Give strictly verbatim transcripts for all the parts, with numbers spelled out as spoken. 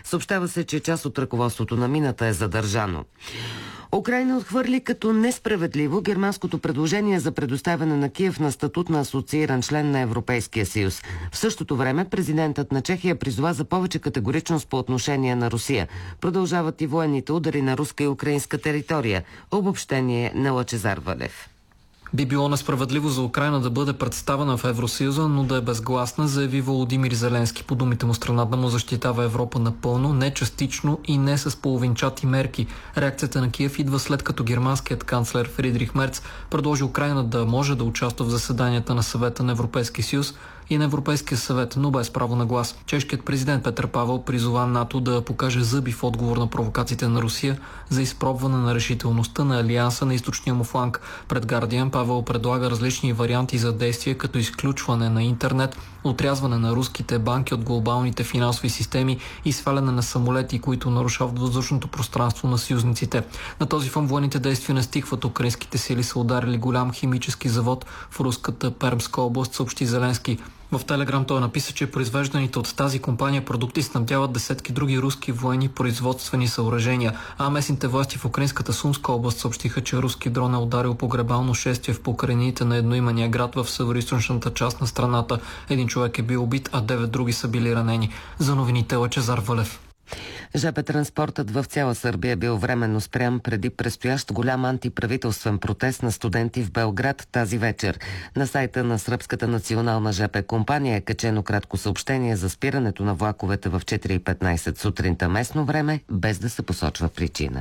Съобщава се, че част от ръководството на мината е задържано. Украйна отхвърли като несправедливо германското предложение за предоставяне на Киев на статут на асоцииран член на Европейския съюз. В същото време президентът на Чехия призова за повече категоричност по отношение на Русия. Продължават и военните удари на руска и украинска територия. Обобщение на Лъчезар Валев. Би било несправедливо за Украйна да бъде представена в Евросъюза, но да е безгласна, заяви Володимир Зеленски. По думите му, страната му защитава Европа напълно, не частично и не с половинчати мерки. Реакцията на Киев идва след като германският канцлер Фридрих Мерц предложи Украйна да може да участва в заседанията на съвета на Европейския съюз и на Европейския съвет, но без право на глас. Чешкият президент Петър Павел призова НАТО да покаже зъби в отговор на провокациите на Русия за изпробване на решителността на алианса на източния му фланг. Пред Гардиан Павел предлага различни варианти за действие, като изключване на интернет, отрязване на руските банки от глобалните финансови системи и сваляне на самолети, които нарушават въздушното пространство на съюзниците. На този фон военните действия не стихват. Украинските сили са ударили голям химически завод в руската Пермска област, съобщи Зеленски. В Телеграм той написа, че произвежданите от тази компания продукти снабдяват десетки други руски военни производствени съоръжения, а местните власти в украинската Сумска област съобщиха, че руски дрон е ударил погребално шествие в покрайнините на едноименния град в североизточната част на страната. Един човек е бил убит, а девет други са били ранени. За новините Лъчезар Валев. ЖП транспортът в цяла Сърбия е бил временно спрян преди предстоящ голям антиправителствен протест на студенти в Белград тази вечер. На сайта на Сръбската национална ЖП компания е качено кратко съобщение за спирането на влаковете в четири и петнайсет сутринта местно време, без да се посочва причина.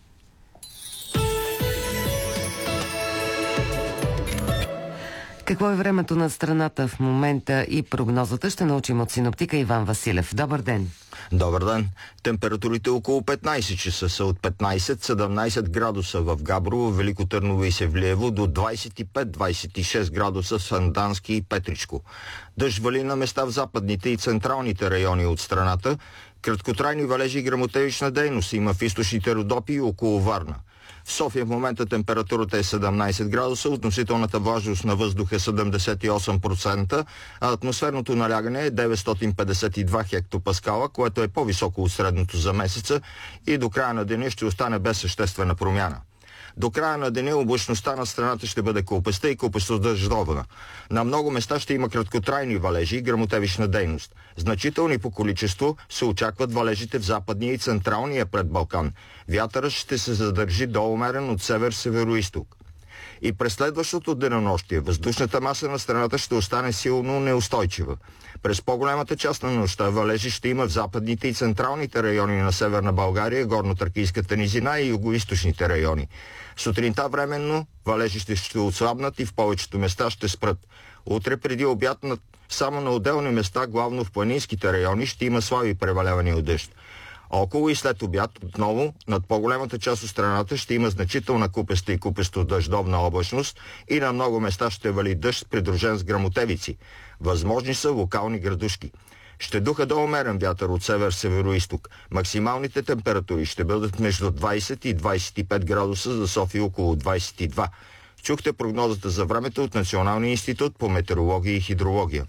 Какво е времето на страната в момента и прогнозата ще научим от синоптика Иван Василев. Добър ден! Добър ден! Температурите около петнайсет часа са от петнайсет до седемнайсет градуса в Габрово, Велико Търново и Севлиево, до двайсет и пет до двайсет и шест градуса в Сандански и Петричко. Дъжд вали на места в западните и централните райони от страната. Краткотрайни валежи и гръмотевична дейност има в източните Родопи и около Варна. В София в момента температурата е седемнайсет градуса, относителната влажност на въздуха е седемдесет и осем процента, а атмосферното налягане е деветстотин петдесет и два хектопаскала, което е по-високо от средното за месеца и до края на деня ще остане без съществена промяна. До края на деня облачността на страната ще бъде купеста и купесто-дъждовна. На много места ще има краткотрайни валежи и гръмотевична дейност. Значителни по количество се очакват валежите в западния и централния предбалкан. Вятърът ще се задържи до умерен от север-североизток. И през следващото денонощие въздушната маса на страната ще остане силно неустойчива. През по-голямата част на нощта валежи ще има в западните и централните райони на Северна България, Горно-Тракийската низина и югоизточните райони. Сутринта временно валежите ще отслабнат и в повечето места ще спрат. Утре преди обяд само на отделни места, главно в планинските райони, ще има слаби превалявания от дъжд. Около и след обяд отново над по-голямата част от страната ще има значителна купеста и купесто-дъждовна облачност и на много места ще вали дъжд, придружен с гръмотевици. Възможни са локални градушки. Ще духа до умерен вятър от север-североизток. Максималните температури ще бъдат между двайсет и двайсет и пет градуса, за София около двайсет и два. Чухте прогнозата за времето от Националния институт по метеорология и хидрология.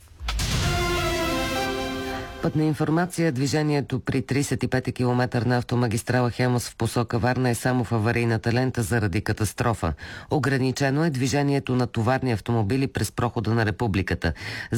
Пътна информация. Движението при трийсет и пети километър на автомагистрала Хемус в посока Варна е само в аварийната лента заради катастрофа. Ограничено е движението на товарни автомобили през прохода на Републиката.